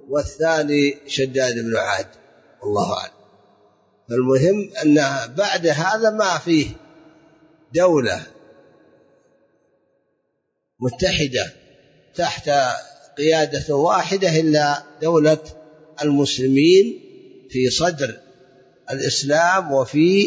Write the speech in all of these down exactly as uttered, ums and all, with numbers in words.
والثاني شداد بن عاد، الله أعلم. فالمهم أن بعد هذا ما فيه دولة متحدة تحت قيادة واحدة إلا دولة المسلمين في صدر الإسلام وفي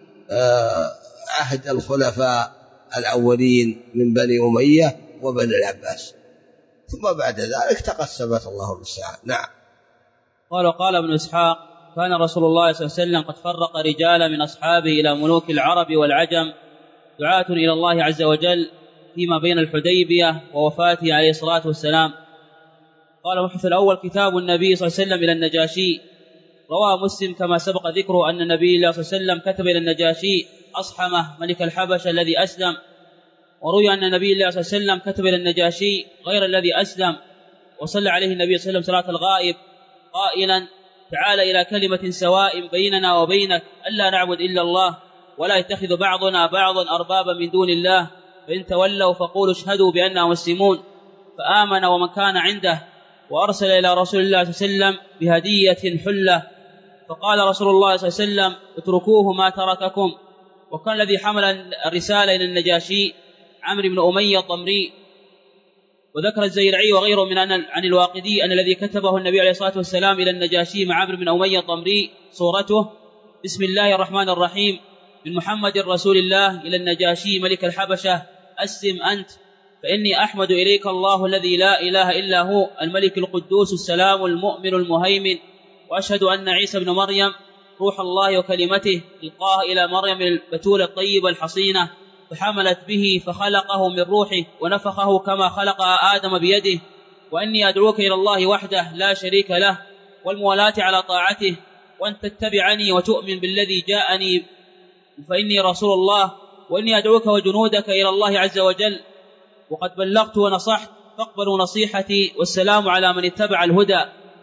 عهد الخلفاء الأولين من بني أمية وبني العباس، ثم بعد ذلك تقسمت، الله المستعان. نعم. قال قال ابن إسحاق: كان رسول الله صلى الله عليه وسلم قد فرق رجالا من أصحابه إلى ملوك العرب والعجم دعاة إلى الله عز وجل فيما بين الحديبية ووفاته عليه الصلاة والسلام. قال المبحث الأول: كتاب النبي صلى الله عليه وسلم إلى النجاشي. روى مسلم كما سبق ذكره أن النبي صلى الله عليه وسلم كتب إلى النجاشي أصحمة ملك الحبشة الذي أسلم. وروي أن النبي صلى الله عليه وسلم كتب إلى النجاشي غير الذي أسلم، وصلى عليه النبي صلى الله عليه وسلم صلاة الغائب قائلا: تعال إلى كلمة سواء بيننا وبينك ألا نعبد إلا الله ولا يتخذ بعضنا بعضا أربابا من دون الله، فإن تولوا فقولوا اشهدوا بأننا مسلمون. فآمن ومن كان عنده، وأرسل إلى رسول الله صلى الله عليه وسلم بهدية حلة، فقال رسول الله صلى الله عليه وسلم: اتركوه ما ترككم. وكان الذي حمل الرسالة إلى النجاشي عمرو بن أمية الضمري. وذكر الزيرعي وغيره من عن الواقدي أن الذي كتبه النبي عليه الصلاة والسلام إلى النجاشي مع عمرو بن أمية الضمري صورته: بسم الله الرحمن الرحيم، من محمد رسول الله إلى النجاشي ملك الحبشة، أسلم أنت فإني أحمد إليك الله الذي لا إله إلا هو، الملك القدوس السلام المؤمن المهيمن، وأشهد أن عيسى بن مريم روح الله وكلمته ألقاه إلى مريم البتول الطيبة الحصينة، فحملت به فخلقه من روحه ونفخه كما خلق آدم بيده، وإني أدعوك إلى الله وحده لا شريك له والموالاة على طاعته، وأن تتبعني وتؤمن بالذي جاءني فإني رسول الله، وإني أدعوك وجنودك إلى الله عز وجل، وقد بلغت ونصحت فاقبلوا نصيحتي، والسلام على من اتبع الهدى.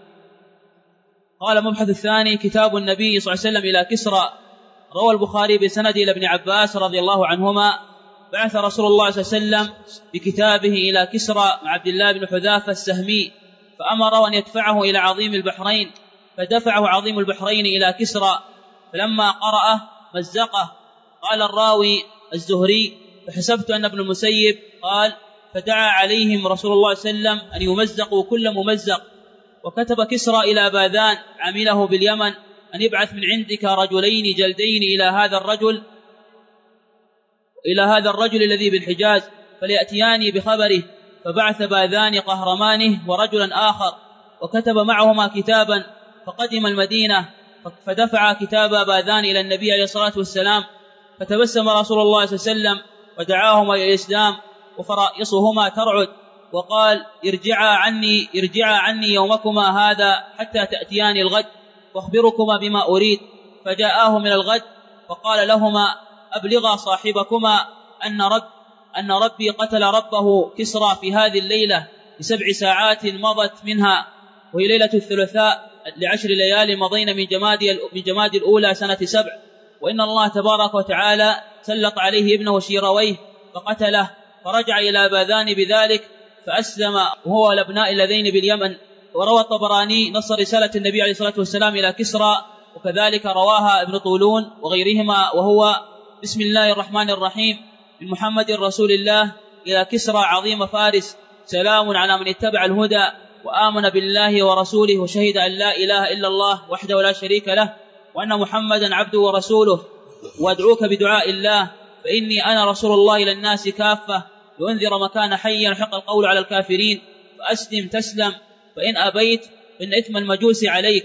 قال مبحث الثاني: كتاب النبي صلى الله عليه وسلم إلى كسرى. روى البخاري بسند إلى ابن عباس رضي الله عنهما: بعث رسول الله صلى الله عليه وسلم بكتابه إلى كسرى مع عبد الله بن حذافة السهمي، فأمر أن يدفعه إلى عظيم البحرين، فدفعه عظيم البحرين إلى كسرى، فلما قرأه مزقه. قال الراوي الزهري: فحسبت أن ابن المسيب قال: فدعا عليهم رسول الله صلى الله عليه وسلم أن يمزقوا كل ممزق. وكتب كسرى إلى باذان عمله باليمن أن يبعث من عندك رجلين جلدين إلى هذا الرجل إلى هذا الرجل الذي بالحجاز فليأتياني بخبره. فبعث باذان قهرمانه ورجلا آخر، وكتب معهما كتابا، فقدم المدينة فدفع كتاب باذان إلى النبي عليه الصلاة والسلام، فتبسم رسول الله صلى الله عليه وسلم ودعاهما إلى الإسلام وفرائصهما ترعد، وقال: ارجعا عني ارجعا عني يومكما هذا حتى تأتياني الغد واخبركما بما أريد. فجاءاه من الغد فقال لهما: أبلغا صاحبكما أن رب أن ربي قتل ربه كسرى في هذه الليلة بسبع ساعات مضت منها، وهي ليلة الثلاثاء لعشر ليال مضين من جماد من جماد الأولى سنة سبع، وإن الله تبارك وتعالى سلط عليه ابنه شيرويه فقتله، فرجع إلى باذان بذلك فأسلم وهو والأبناء اللذين باليمن. وروى الطبراني نص رسالة النبي عليه الصلاة والسلام إلى كسرى، وكذلك رواها ابن طولون وغيرهما، وهو: بسم الله الرحمن الرحيم، من محمد رسول الله إلى كسرى عظيم فارس، سلام على من اتبع الهدى وآمن بالله ورسوله وشهد أن لا إله إلا الله وحده لا شريك له وأن محمدا عبده ورسوله، وأدعوك بدعاء الله فإني أنا رسول الله إلى الناس كافة، لأنذر مكان حيا وحق القول على الكافرين، فأسلم تسلم، فإن أبيت فإن إثم المجوس عليك.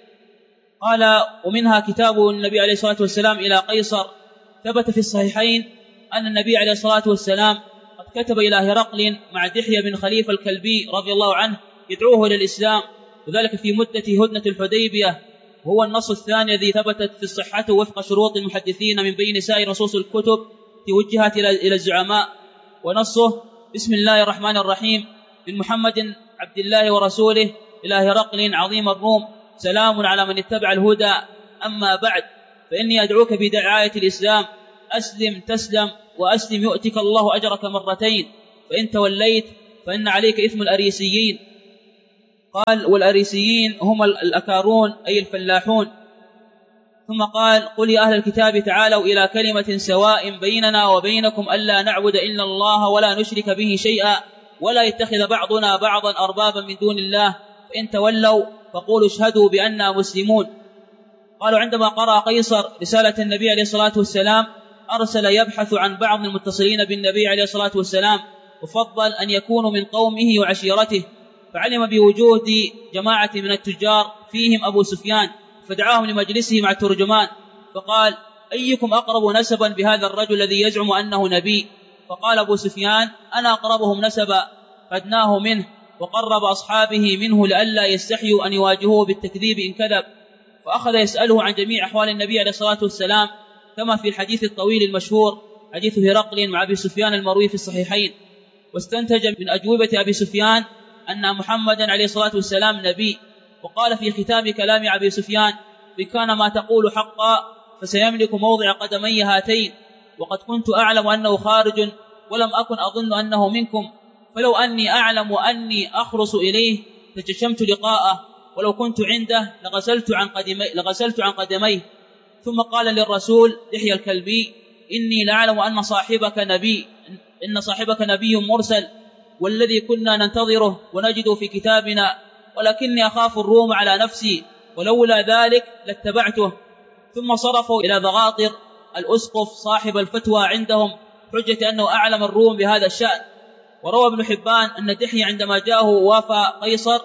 قال: ومنها كتاب النبي عليه الصلاة والسلام إلى قيصر. ثبت في الصحيحين أن النبي عليه الصلاة والسلام قد كتب إلى هرقل مع دحية بن خليفة الكلبي رضي الله عنه يدعوه إلى الإسلام، وذلك في مدة هدنة الحديبية، وهو النص الثاني الذي ثبتت في الصحة وفق شروط المحدثين من بين سائر نصوص الكتب توجهت إلى الزعماء. ونصه: بسم الله الرحمن الرحيم، من محمد عبد الله ورسوله إلى هرقل عظيم الروم، سلام على من اتبع الهدى، أما بعد، فإني أدعوك بدعاية الإسلام، أسلم تسلم، وأسلم يؤتك الله أجرك مرتين، فإن توليت فإن عليك إثم الأريسيين. قال: والأريسيين هم الأكارون أي الفلاحون. ثم قال: قل يا أهل الكتاب تعالوا إلى كلمة سواء بيننا وبينكم ألا نعبد إلا الله ولا نشرك به شيئا ولا يتخذ بعضنا بعضا أربابا من دون الله، فإن تولوا فقولوا اشهدوا بأننا مسلمون. قالوا: عندما قرأ قيصر رسالة النبي عليه الصلاة والسلام أرسل يبحث عن بعض المتصلين بالنبي عليه الصلاة والسلام، وفضل أن يكونوا من قومه وعشيرته، فعلم بوجود جماعة من التجار فيهم أبو سفيان، فدعاهم لمجلسه مع الترجمان، فقال: أيكم أقرب نسبا بهذا الرجل الذي يزعم أنه نبي؟ فقال أبو سفيان: أنا أقربهم نسبا. فادناه منه وقرب أصحابه منه لئلا يستحيوا أن يواجهوه بالتكذيب إن كذب، فأخذ يسأله عن جميع أحوال النبي عليه الصلاة والسلام، كما في الحديث الطويل المشهور حديث هرقل مع أبي سفيان المروي في الصحيحين. واستنتج من أجوبة أبي سفيان أن محمدا عليه الصلاة والسلام نبي. وقال في ختام كلام أبي سفيان: إن كان ما تقول حقا فسيملك موضع قدمي هاتين، وقد كنت أعلم أنه خارج ولم أكن أظن أنه منكم، فلو أني أعلم أني أخلص إليه لجشمت لقاءه، ولو كنت عنده لغسلت عن قدمي لغسلت عن قدميه. ثم قال للرسول دحية الكلبي: إني لأعلم أن صاحبك نبي إن صاحبك نبي مرسل، والذي كنا ننتظره ونجده في كتابنا، ولكني أخاف الروم على نفسي، ولولا ذلك لاتبعته. ثم صرفوا إلى ضغاطر الأسقف صاحب الفتوى عندهم حجة أنه أعلم الروم بهذا الشأن. وروى ابن حبان أن دحية عندما جاءه وافى قيصر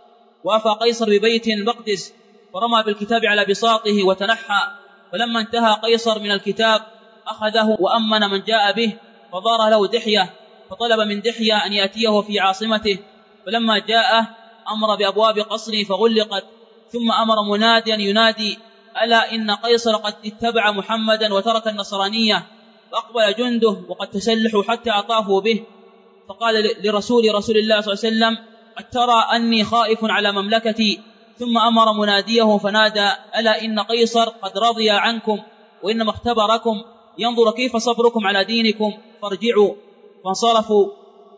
وافى قيصر ببيت المقدس، فرمى بالكتاب على بساطه وتنحى، فلما انتهى قيصر من الكتاب أخذه وأمن من جاء به، فضار له دحية، فطلب من دحية أن يأتيه في عاصمته، فلما جاءه أمر بأبواب قصره فغلقت، ثم أمر مناديا ينادي: ألا إن قيصر قد اتبع محمدا وترك النصرانية. فأقبل جنده وقد تسلحوا حتى أطافوا به، فقال لرسول رسول الله صلى الله عليه وسلم: قد ترى أني خائف على مملكتي. ثم أمر مناديه فنادى: ألا إن قيصر قد رضي عنكم، وإنما اختبركم ينظر كيف صبركم على دينكم، فارجعوا. فانصرفوا.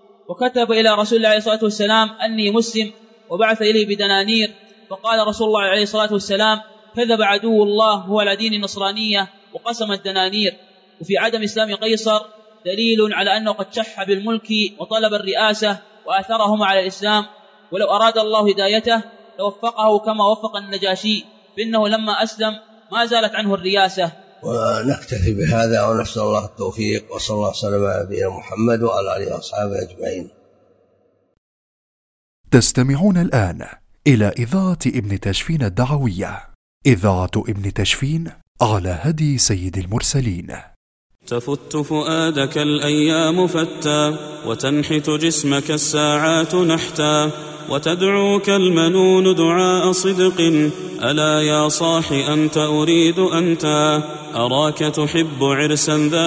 وكتب إلى رسول الله عليه الصلاة والسلام أني مسلم، وبعث إليه بدنانير. فقال رسول الله عليه الصلاة والسلام: كذب عدو الله هو على دين النصرانية، وقسم الدنانير. وفي عدم إسلام قيصر دليل على أنه قد شح بالملك وطلب الرئاسة وآثرهما على الإسلام، ولو أراد الله هدايته لوفقه كما وفق النجاشي، فإنه لما أسلم ما زالت عنه الرياسة. ونكتفي بهذا ونسأل الله التوفيق، وصلى الله وسلم على نبينا محمد وعلى آله وأصحابه أجمعين. تستمعون الآن إلى إذاعة ابن تشفين الدعوية، إذاعة ابن تشفين على هدي سيد المرسلين. تفت فؤادك الأيام فتى، وتنحت جسمك الساعات نحتا، وتدعوك المنون دعاء صدق: ألا يا صاح أنت أريد أنت، أراك تحب عرسا ذا